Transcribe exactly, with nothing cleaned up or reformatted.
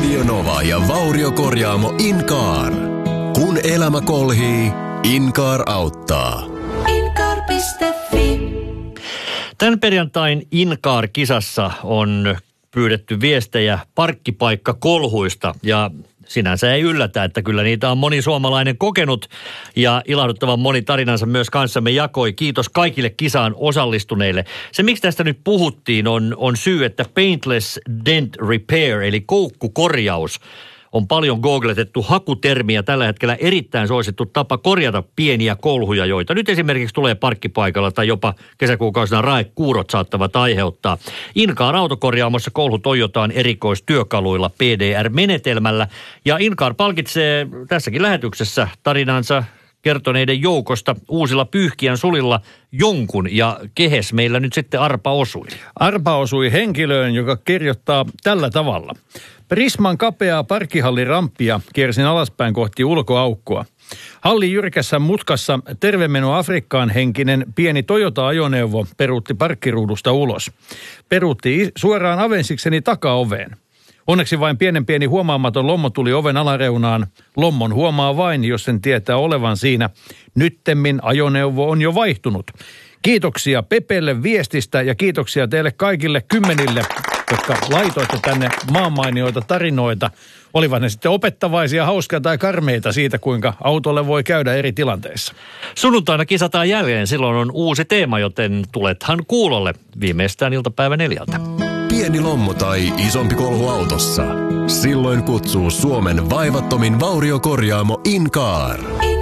Radio Nova ja Vauriokorjaamo In-Car. Kun elämä kolhii, In-Car auttaa. in-car piste fi. Tämän perjantain In-Car-kisassa on pyydetty viestejä parkkipaikkakolhuista ja sinänsä ei yllätä, että kyllä niitä on moni suomalainen kokenut ja ilahduttavan moni tarinansa myös kanssamme jakoi. Kiitos kaikille kisaan osallistuneille. Se, miksi tästä nyt puhuttiin, on, on syy, että paintless dent repair eli koukkukorjaus on paljon googletettu hakutermiä tällä hetkellä erittäin suosittu tapa korjata pieniä kolhuja, joita nyt esimerkiksi tulee parkkipaikalla tai jopa kesäkuukausina raekuurot saattavat aiheuttaa. In-Car autokorjaamossa kolhu toijotaan erikoistyökaluilla P D R-menetelmällä ja In-Car palkitsee tässäkin lähetyksessä tarinansa kertoneiden joukosta uusilla pyyhkien sulilla jonkun ja kehes meillä nyt sitten arpa osui. Arpa osui henkilöön, joka kirjoittaa tällä tavalla. Prisman kapeaa parkkihallirampia kiersin alaspäin kohti ulkoaukkoa. Hallin jyrkässä mutkassa tervemeno Afrikkaan henkinen pieni Toyota-ajoneuvo peruutti parkkiruudusta ulos. Peruutti suoraan avensikseni takaoveen. Onneksi vain pienen pieni huomaamaton lommo tuli oven alareunaan. Lommon huomaa vain, jos sen tietää olevan siinä. Nyttemmin ajoneuvo on jo vaihtunut. Kiitoksia Pepelle viestistä ja kiitoksia teille kaikille kymmenille, jotka laitoitte tänne maanmainioita tarinoita. Olivat ne sitten opettavaisia, hauskaa tai karmeita siitä, kuinka autolle voi käydä eri tilanteissa. Sunnuntaina kisataan jälleen. Silloin on uusi teema, joten tulethan kuulolle viimeistään iltapäivä neljältä. Pieni lommo tai isompi kolhu autossa. Silloin kutsuu Suomen vaivattomin vauriokorjaamo In-Car.